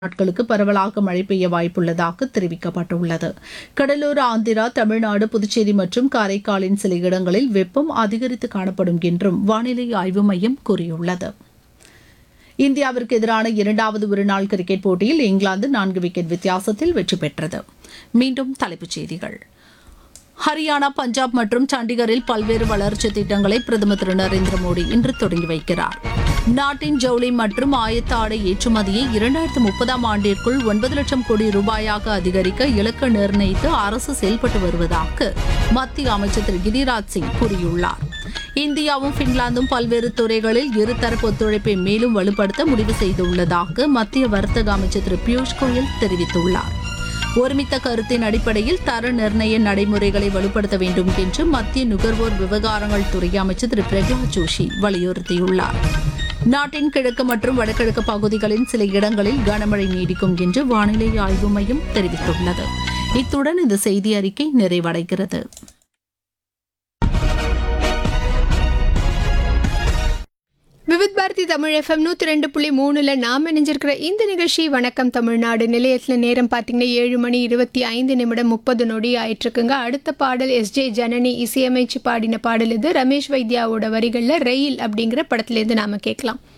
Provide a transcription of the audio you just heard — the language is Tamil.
நாட்களுக்கு பரவலாக மழை பெய்ய வாய்ப்புள்ளதாக தெரிவிக்கப்பட்டுள்ளது. கடலோர ஆந்திரா, தமிழ்நாடு, புதுச்சேரி மற்றும் காரைக்காலின் சில இடங்களில் வெப்பம் அதிகரித்து காணப்படும் என்றும் வானிலை ஆய்வு மையம் கூறியுள்ளது. இந்தியாவிற்கு எதிரான இரண்டாவது ஒருநாள் கிரிக்கெட் போட்டியில் இங்கிலாந்து 4 விக்கெட் வித்தியாசத்தில் வெற்றி பெற்றது. மீண்டும் தலைப்புச் செய்திகள். ஹரியானா, பஞ்சாப் மற்றும் சண்டிகரில் பல்வேறு வளர்ச்சித் திட்டங்களை பிரதமர் திரு நரேந்திர மோடி இன்று தொடங்கி வைக்கிறார். நாட்டின் ஜவுளி மற்றும் ஆயத்த ஆடை ஏற்றுமதியை 2030ஆம் ஆண்டிற்குள் 9 லட்சம் கோடி ரூபாயாக அதிகரிக்க இலக்கு நிர்ணயித்து அரசு செயல்பட்டு வருவதாக மத்திய அமைச்சர் திரு கிரிராஜ் சிங் கூறியுள்ளார். இந்தியாவும் பின்லாந்தும் பல்வேறு துறைகளில் இருதரப்பு ஒத்துழைப்பை மேலும் வலுப்படுத்த முடிவு செய்துள்ளதாக மத்திய வர்த்தக அமைச்சர் திரு பியூஷ் கோயல் தெரிவித்துள்ளார். ஒருமித்த கருத்தின் அடிப்படையில் தர நிர்ணய நடைமுறைகளை வலுப்படுத்த வேண்டும் என்று மத்திய நுகர்வோர் விவகாரங்கள் துறை அமைச்சர் திரு பிரகலாத் ஜோஷி வலியுறுத்தியுள்ளார். நாட்டின் கிழக்கு மற்றும் வடகிழக்கு பகுதிகளின் சில இடங்களில் கனமழை நீடிக்கும் என்று வானிலை ஆய்வு மையம் தெரிவித்துள்ளது. இத்துடன் இந்த செய்தி அறிக்கை நிறைவடைகிறது. விவித் பாரதி தமிழ் FM 102.3 நாம் இணைஞ்சிருக்கிற இந்த நிகழ்ச்சி வணக்கம் தமிழ்நாடு. நிலையத்தில் நேரம் பார்த்தீங்கன்னா 7:25:30 ஆயிட்டிருக்குங்க. அடுத்த பாடல் SJ ஜனனி இசையமைச்சு பாடின பாடல் இது. ரமேஷ் வைத்யாவோட வரிகளில் ரயில் அப்படிங்கிற படத்துலேருந்து நாம் கேட்கலாம்.